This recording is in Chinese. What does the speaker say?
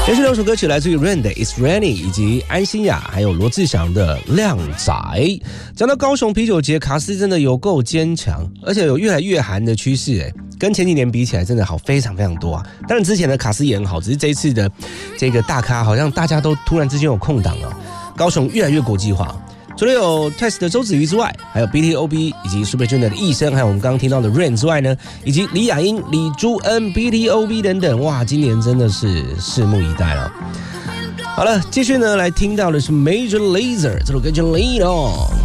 连续两首歌曲来自于 Rain 的 It's Raining 以及安心亚还有罗志祥的靓仔。讲到高雄啤酒节，卡司真的有够坚强，而且有越来越韩的趋势跟前几年比起来真的好非常非常多啊。当然之前的卡司也很好，只是这一次的这个大咖好像大家都突然之间有空档了，高雄越来越国际化。除了有 Test 的周子瑜之外，还有 BTOB 以及 Super Junior 的艺生，还有我们刚刚听到的 Rain 之外呢，以及李雅英、李朱恩、BTOB 等等，哇，今年真的是拭目以待了。好了，继续呢来听到的是 Major Lazer 这首歌叫 Lean On。